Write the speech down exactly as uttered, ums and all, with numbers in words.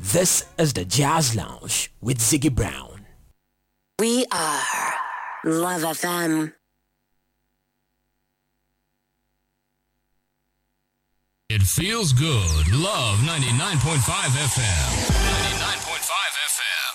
This is the Jazz Lounge with Ziggy Brown. We are Love F M. It feels good. Love ninety-nine point five F M. ninety-nine point five F M.